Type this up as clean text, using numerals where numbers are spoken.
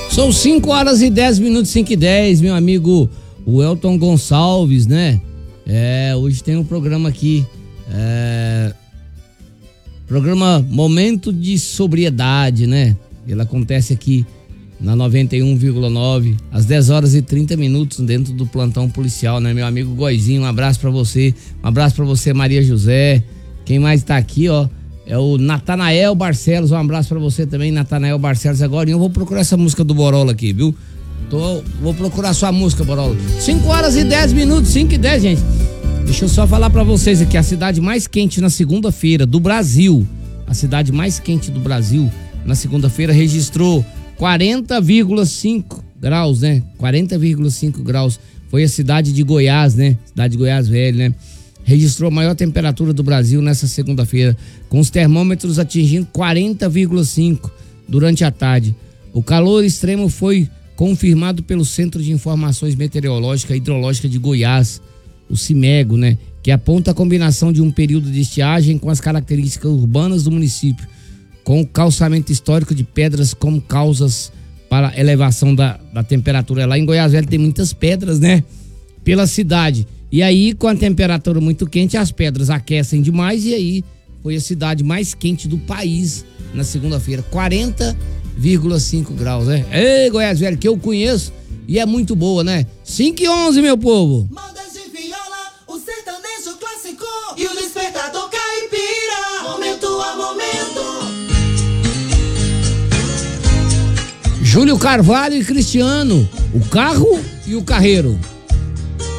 São 5 horas e 10 minutos, 5 e 10, meu amigo, o Elton Gonçalves, né? Hoje tem um programa aqui, programa Momento de Sobriedade, né? Ele acontece aqui na 91,9, às 10 horas e 30 minutos, dentro do plantão policial, né? Meu amigo Goizinho, um abraço pra você, Maria José. Quem mais tá aqui, ó, é o Natanael Barcelos, um abraço pra você também, Natanael Barcelos. Agora eu vou procurar essa música do Borola aqui, viu? Vou procurar sua música, Borola. 5 horas e 10 minutos, 5 e 10, gente. Deixa eu só falar pra vocês aqui, a cidade mais quente na segunda-feira do Brasil, a cidade mais quente do Brasil, na segunda-feira, registrou 40,5 graus, né? 40,5 graus. Foi a cidade de Goiás, né? Cidade de Goiás Velho, né? Registrou a maior temperatura do Brasil nessa segunda-feira, com os termômetros atingindo 40,5 durante a tarde. O calor extremo foi confirmado pelo Centro de Informações Meteorológica e Hidrológica de Goiás, o CIMEGO, né? Que aponta a combinação de um período de estiagem com as características urbanas do município, com o calçamento histórico de pedras como causas para a elevação da temperatura. Lá em Goiás Velho tem muitas pedras, né? Pela cidade. E aí, com a temperatura muito quente, as pedras aquecem demais e aí foi a cidade mais quente do país na segunda-feira. 40,5 graus, né? Ei, Goiás Velho, que eu conheço e é muito boa, né? 5 e 11, meu povo. Modas de viola, o sertanejo clássico e o despertador caipira. Momento a momento. Júlio Carvalho e Cristiano, o carro e o carreiro.